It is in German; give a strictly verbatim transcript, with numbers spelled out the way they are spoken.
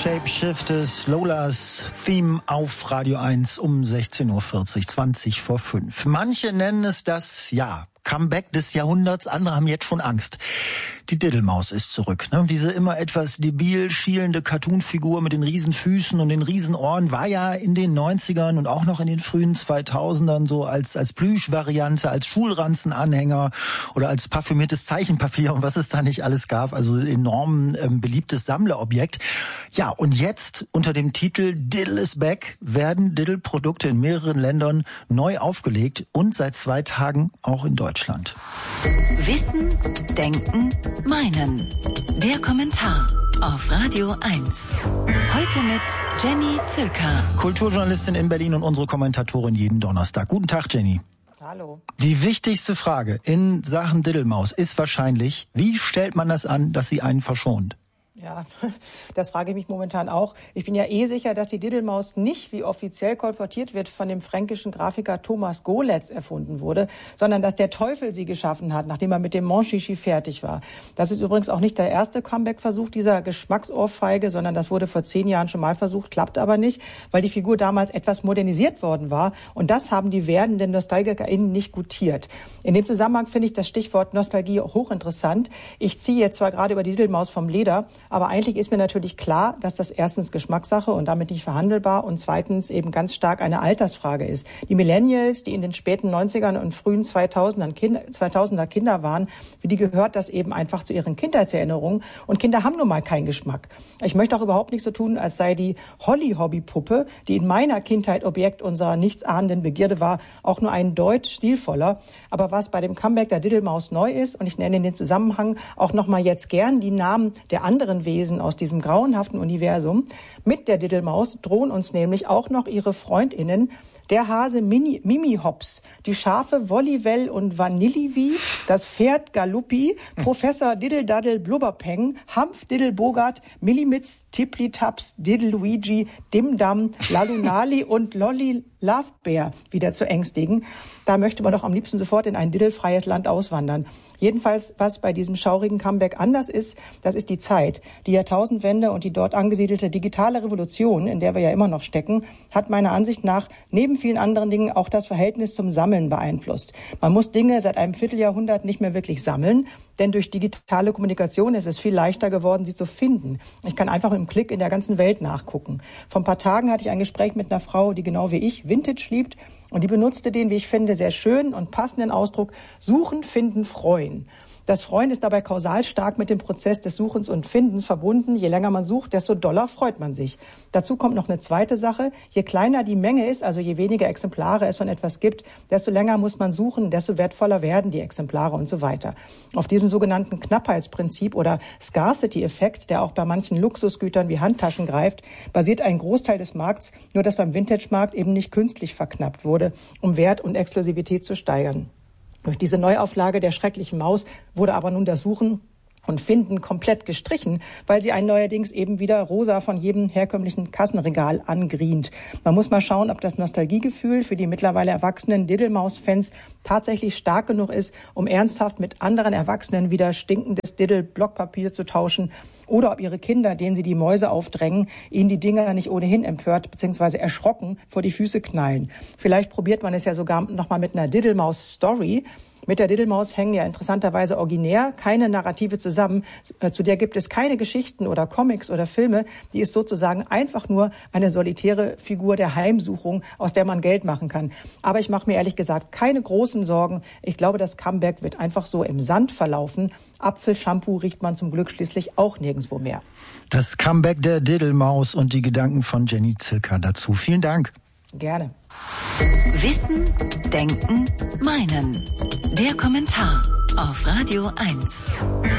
Shapeshifters, Lolas Theme auf Radio eins um sechzehn Uhr vierzig, zwanzig vor fünf. Manche nennen es das, ja, Comeback des Jahrhunderts, andere haben jetzt schon Angst. Die Diddelmaus ist zurück. Ne? Diese immer etwas debil schielende Cartoonfigur mit den Riesenfüßen und den Riesenohren war ja in den neunzigern und auch noch in den frühen zweitausendern so als als Plüschvariante, als Schulranzenanhänger oder als parfümiertes Zeichenpapier und was es da nicht alles gab. Also enorm ähm, beliebtes Sammlerobjekt. Ja, und jetzt unter dem Titel Diddle is Back werden Diddle-Produkte in mehreren Ländern neu aufgelegt und seit zwei Tagen auch in Deutschland. Wissen, Denken, Meinen. Der Kommentar auf Radio eins. Heute mit Jenny Zülker. Kulturjournalistin in Berlin und unsere Kommentatorin jeden Donnerstag. Guten Tag, Jenny. Hallo. Die wichtigste Frage in Sachen Diddelmaus ist wahrscheinlich, wie stellt man das an, dass sie einen verschont? Ja, das frage ich mich momentan auch. Ich bin ja eh sicher, dass die Diddelmaus nicht, wie offiziell kolportiert wird, von dem fränkischen Grafiker Thomas Golitz erfunden wurde, sondern dass der Teufel sie geschaffen hat, nachdem er mit dem Monchichi fertig war. Das ist übrigens auch nicht der erste Comeback-Versuch dieser Geschmacksohrfeige, sondern das wurde vor zehn Jahren schon mal versucht, klappt aber nicht, weil die Figur damals etwas modernisiert worden war. Und das haben die werdenden NostalgikerInnen nicht gutiert. In dem Zusammenhang finde ich das Stichwort Nostalgie hochinteressant. Ich ziehe jetzt zwar gerade über die Diddelmaus vom Leder, aber eigentlich ist mir natürlich klar, dass das erstens Geschmackssache und damit nicht verhandelbar und zweitens eben ganz stark eine Altersfrage ist. Die Millennials, die in den späten neunzigern und frühen zweitausendern Kinder, zweitausender Kinder waren, für die gehört das eben einfach zu ihren Kindheitserinnerungen. Und Kinder haben nun mal keinen Geschmack. Ich möchte auch überhaupt nicht so tun, als sei die Holly-Hobby-Puppe, die in meiner Kindheit Objekt unserer nichtsahnenden Begierde war, auch nur ein Deut stilvoller. Aber was bei dem Comeback der Diddelmaus neu ist, und ich nenne in den Zusammenhang auch nochmal jetzt gern die Namen der anderen Wesen aus diesem grauenhaften Universum. Mit der Diddelmaus drohen uns nämlich auch noch ihre FreundInnen, der Hase Mini, Mimi Hops, die Schafe Wollywell und Vanillivi, das Pferd Galuppi, Professor Diddle-Daddle Blubberpeng, Hampf Diddle-Bogart, Millimitz, Tippli-Taps, Diddle-Luigi, Dim-Dam, Lalunali und Lolli Lovebear wieder zu ängstigen. Da möchte man doch am liebsten sofort in ein diddlefreies Land auswandern. Jedenfalls, was bei diesem schaurigen Comeback anders ist, das ist die Zeit. Die Jahrtausendwende und die dort angesiedelte digitale Revolution, in der wir ja immer noch stecken, hat meiner Ansicht nach neben vielen anderen Dingen auch das Verhältnis zum Sammeln beeinflusst. Man muss Dinge seit einem Vierteljahrhundert nicht mehr wirklich sammeln, denn durch digitale Kommunikation ist es viel leichter geworden, sie zu finden. Ich kann einfach mit einem Klick in der ganzen Welt nachgucken. Vor ein paar Tagen hatte ich ein Gespräch mit einer Frau, die genau wie ich Vintage liebt. Und die benutzte den, wie ich finde, sehr schönen und passenden Ausdruck suchen, finden, freuen. Das Freuen ist dabei kausal stark mit dem Prozess des Suchens und Findens verbunden. Je länger man sucht, desto doller freut man sich. Dazu kommt noch eine zweite Sache. Je kleiner die Menge ist, also je weniger Exemplare es von etwas gibt, desto länger muss man suchen, desto wertvoller werden die Exemplare und so weiter. Auf diesem sogenannten Knappheitsprinzip oder Scarcity-Effekt, der auch bei manchen Luxusgütern wie Handtaschen greift, basiert ein Großteil des Markts, nur dass beim Vintage-Markt eben nicht künstlich verknappt wurde, um Wert und Exklusivität zu steigern. Durch diese Neuauflage der schrecklichen Maus wurde aber nun das Suchen und Finden komplett gestrichen, weil sie einen neuerdings eben wieder rosa von jedem herkömmlichen Kassenregal angrient. Man muss mal schauen, ob das Nostalgiegefühl für die mittlerweile erwachsenen Diddelmaus-Fans tatsächlich stark genug ist, um ernsthaft mit anderen Erwachsenen wieder stinkendes Diddel-Blockpapier zu tauschen, oder ob ihre Kinder, denen sie die Mäuse aufdrängen, ihnen die Dinger nicht ohnehin empört bzw. erschrocken vor die Füße knallen. Vielleicht probiert man es ja sogar noch mal mit einer Diddelmaus-Story. Mit der Diddelmaus hängen ja interessanterweise originär keine Narrative zusammen. Zu der gibt es keine Geschichten oder Comics oder Filme. Die ist sozusagen einfach nur eine solitäre Figur der Heimsuchung, aus der man Geld machen kann. Aber ich mache mir ehrlich gesagt keine großen Sorgen. Ich glaube, das Comeback wird einfach so im Sand verlaufen. Apfelshampoo riecht man zum Glück schließlich auch nirgendwo mehr. Das Comeback der Diddelmaus und die Gedanken von Jenny Zülker dazu. Vielen Dank. Gerne. Wissen, Denken, Meinen. Der Kommentar auf Radio eins.